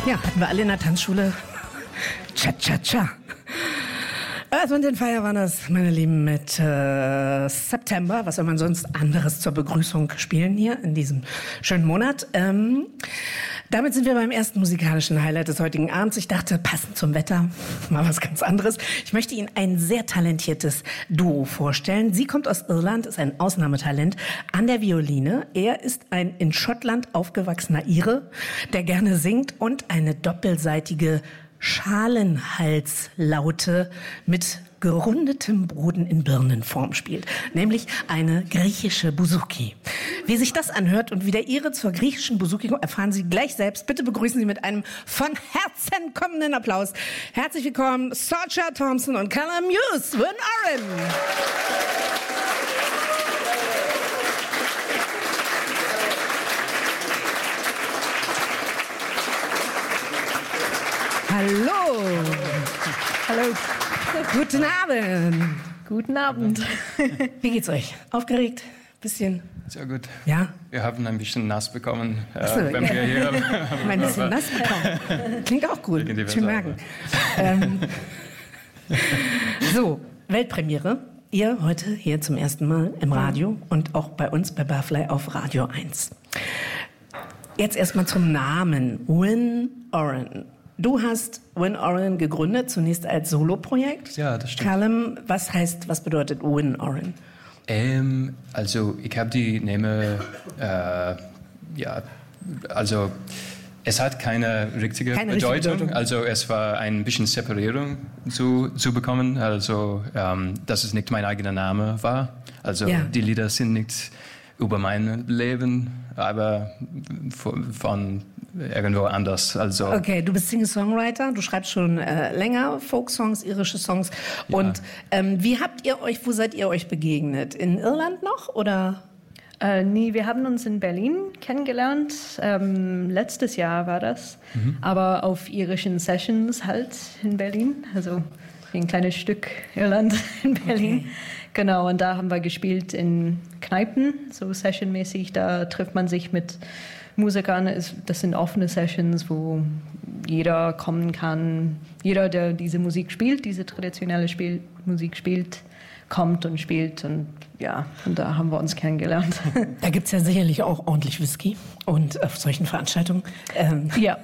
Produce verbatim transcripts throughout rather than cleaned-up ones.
Ja, hatten wir alle in der Tanzschule. Cha-cha-cha. Earth, Wind and Fire waren das, meine Lieben, mit äh, September. Was soll man sonst anderes zur Begrüßung spielen hier in diesem schönen Monat? Ähm, damit sind wir beim ersten musikalischen Highlight des heutigen Abends. Ich dachte, passend zum Wetter, mal was ganz anderes. Ich möchte Ihnen ein sehr talentiertes Duo vorstellen. Sie kommt aus Irland, ist ein Ausnahmetalent an der Violine. Er ist ein in Schottland aufgewachsener Ire, der gerne singt und eine doppelseitige Schalenhalslaute mit gerundetem Boden in Birnenform spielt, nämlich eine griechische Bouzouki. Wie sich das anhört und wie der Ire zur griechischen Bouzouki kommt, erfahren Sie gleich selbst. Bitte begrüßen Sie mit einem von Herzen kommenden Applaus. Herzlich willkommen, Saoirse Thompson und Callum Hughes, Wyn Oren. Hallo. Hallo. Guten Abend. Guten Abend. Wie geht's euch? Aufgeregt? Bisschen? Sehr gut. Ja? Wir haben ein bisschen nass bekommen, äh, so, wenn ja. wir hier haben. Ein bisschen nass bekommen. Klingt auch gut. Schön merken. Ähm, so, Weltpremiere. Ihr heute hier zum ersten Mal im Radio und auch bei uns bei Barfly auf Radio eins. Jetzt erstmal zum Namen. Wyn Oren. Du hast Wyn Oren gegründet, zunächst als Soloprojekt. Ja, das stimmt. Callum, was heißt, was bedeutet Wyn Oren? Ähm, also ich habe die Name, äh, ja, also es hat keine richtige keine Bedeutung. Richtige Bedeutung. Also es war ein bisschen Separierung zu, zu bekommen. Also ähm, dass es nicht mein eigener Name war. Also ja. Die Lieder sind nicht über mein Leben, aber von, von irgendwo anders. Also okay, du bist Singer-Songwriter, du schreibst schon äh, länger Folk-Songs, irische Songs. Ja. Und ähm, wie habt ihr euch, wo seid ihr euch begegnet? In Irland noch oder? Äh, nee, wir haben uns in Berlin kennengelernt. Ähm, letztes Jahr war das. Mhm. Aber auf irischen Sessions halt in Berlin. Also ein kleines Stück Irland in Berlin. Okay. Genau, und da haben wir gespielt in Kneipen, so sessionmäßig. Da trifft man sich mit Musikern. Das sind offene Sessions, wo jeder kommen kann. Jeder, der diese Musik spielt, diese traditionelle Spiel- Musik spielt, kommt und spielt. Und ja, und da haben wir uns kennengelernt. Da gibt es ja sicherlich auch ordentlich Whisky und auf solchen Veranstaltungen. Ähm, ja.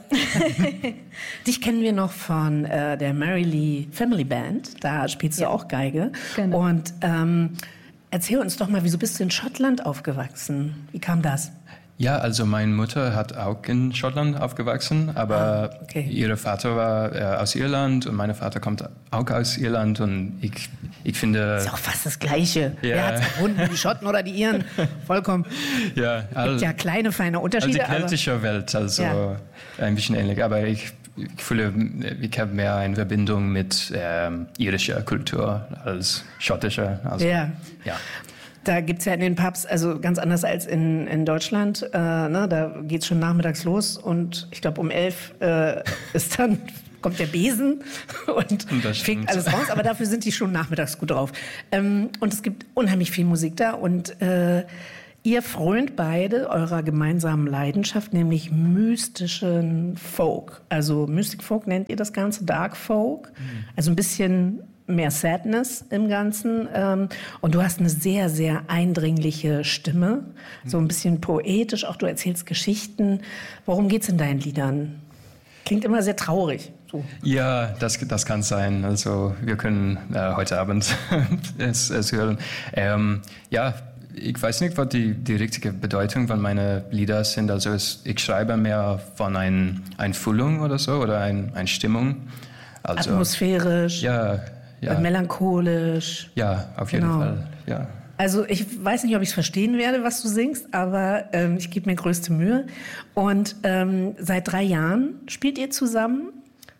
Dich kennen wir noch von äh, der Mary Lee Family Band. Da spielst du ja auch Geige. Genau. Und ähm, erzähl uns doch mal, wieso bist du in Schottland aufgewachsen? Wie kam das? Ja, also meine Mutter hat auch in Schottland aufgewachsen, aber ah, okay. ihr Vater war äh, aus Irland und mein Vater kommt auch aus Irland und ich, ich finde... Das ist auch fast das Gleiche. Ja. Wer hat es erfunden, die Schotten oder die Iren? Vollkommen. Ja, Es also, gibt ja kleine, feine Unterschiede. Also die keltische aber, Welt, also ja. ein bisschen ähnlich, aber ich, ich fühle, ich habe mehr eine Verbindung mit ähm, irischer Kultur als schottischer. Also, ja. ja. Da gibt es ja in den Pubs, also ganz anders als in, in Deutschland, äh, ne, da geht es schon nachmittags los und ich glaube um elf äh, ist dann, kommt der Besen und fegt alles raus, aber dafür sind die schon nachmittags gut drauf. Ähm, und es gibt unheimlich viel Musik da und äh, ihr frönt beide eurer gemeinsamen Leidenschaft, nämlich mystischen Folk. Also Mystic Folk nennt ihr das Ganze, Dark Folk, mhm. also ein bisschen mehr Sadness im Ganzen. Und du hast eine sehr, sehr eindringliche Stimme, so ein bisschen poetisch, auch du erzählst Geschichten. Worum geht's in deinen Liedern? Klingt immer sehr traurig. So. Ja, das, das kann sein. Also wir können äh, heute Abend es, es hören. Ähm, ja, ich weiß nicht, was die, die richtige Bedeutung von meinen Liedern sind. Also es, ich schreibe mehr von einer ein Fühlung oder so oder einer ein Stimmung. Also, atmosphärisch. Ja. Ja. Melancholisch. Ja, auf jeden genau. Fall. Ja. Also ich weiß nicht, ob ich es verstehen werde, was du singst, aber ähm, ich gebe mir größte Mühe. Und ähm, seit drei Jahren spielt ihr zusammen?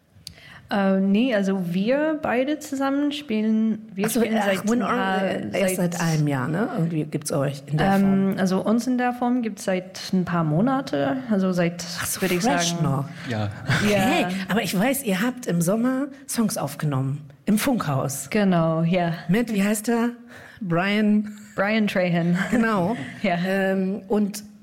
Äh, nee, also wir beide zusammen spielen, wir Ach so, spielen ach, seit, Wyn Oren, äh, erst seit einem Jahr, ne? Irgendwie gibt's euch in der ähm, Form. Also uns in der Form gibt es seit ein paar Monate, also seit, ach so, würde ich fresh sagen. noch. Ja. Okay, ja. Aber ich weiß, ihr habt im Sommer Songs aufgenommen, im Funkhaus. Genau, ja. Mit, wie heißt er? Brian? Brian Trahan. Genau. Ja. Ähm, und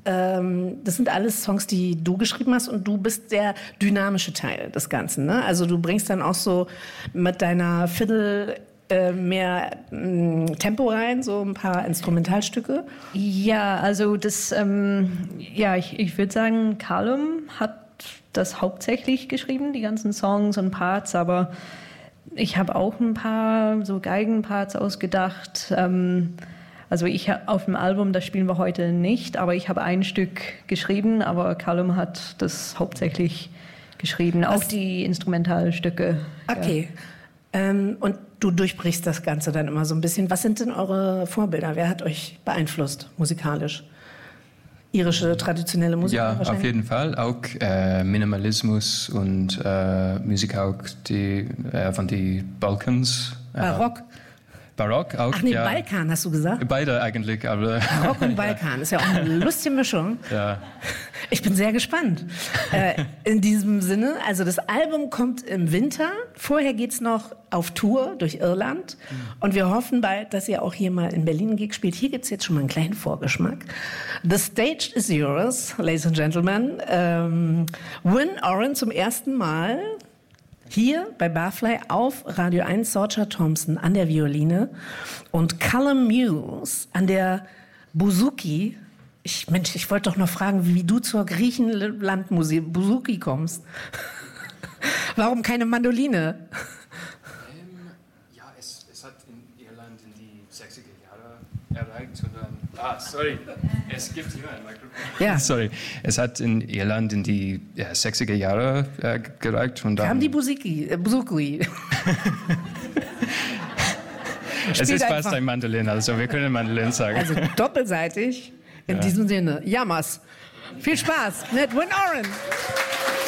ähm, das sind alles Songs, die du geschrieben hast und du bist der dynamische Teil des Ganzen. Ne? Also du bringst dann auch so mit deiner Fiddle äh, mehr äh, Tempo rein, so ein paar Instrumentalstücke. Ja, also das, ähm, ja, ich, ich würde sagen, Callum hat das hauptsächlich geschrieben, die ganzen Songs und Parts, aber ich habe auch ein paar so Geigenparts ausgedacht. Ähm, Also ich auf dem Album, das spielen wir heute nicht, aber ich habe ein Stück geschrieben, aber Callum hat das hauptsächlich geschrieben, auch die Instrumentalstücke. Okay. Ja. Ähm, und du durchbrichst das Ganze dann immer so ein bisschen. Was sind denn eure Vorbilder? Wer hat euch beeinflusst musikalisch? Irische traditionelle Musik? Ja, auf jeden Fall. Auch äh, Minimalismus und äh, Musik auch die, äh, von den Balkans. Barock? Barock auch, Ach nee, ja. Balkan hast du gesagt? Beide eigentlich, aber... Barock und Balkan, ist ja auch eine lustige Mischung. Ja. Ich bin sehr gespannt. Äh, in diesem Sinne, also das Album kommt im Winter, vorher geht's noch auf Tour durch Irland und wir hoffen bald, dass ihr auch hier mal in Berlin einen Gig spielt. Hier gibt's jetzt schon mal einen kleinen Vorgeschmack. The stage is yours, ladies and gentlemen. Ähm, Wyn Oren zum ersten Mal... Hier bei Barfly auf Radio eins, Sorcha Thompson an der Violine und Callum Muse an der Bouzouki. Ich, Mensch, ich wollte doch noch fragen, wie du zur Griechenlandmusik Bouzouki kommst. Warum keine Mandoline? Ähm, ja, es, es hat in Irland in die sechziger Jahre erreicht. Und dann, ah, sorry, es gibt hier ein Mikrofon. Ja. Sorry, es hat in Irland in die ja, sechziger Jahre äh, gereicht. Und dann kam die Bouzouki. Äh, Bouzouki. Es ist einfach fast ein Mandolin, also wir können Mandolin sagen. Also doppelseitig. In ja. diesem Sinne, Jammers. Viel Spaß mit Wyn Oren.